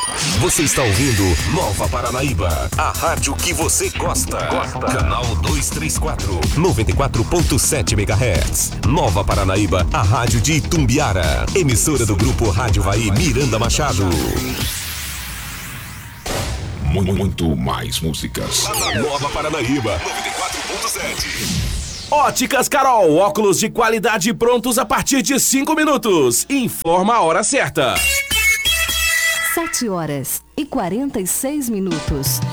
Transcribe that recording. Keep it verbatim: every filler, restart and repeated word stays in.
Você está ouvindo Nova Paranaíba, a rádio que você gosta. Gosta. Canal duzentos e trinta e quatro, noventa e quatro ponto sete megahertz. Nova Paranaíba, a rádio de Itumbiara. Emissora do grupo Rádio Vai Miranda Machado. Muito mais músicas. Nova Paranaíba, noventa e quatro ponto sete. Óticas Carol, óculos de qualidade prontos a partir de cinco minutos. Informa a hora certa. sete horas e quarenta e seis minutos.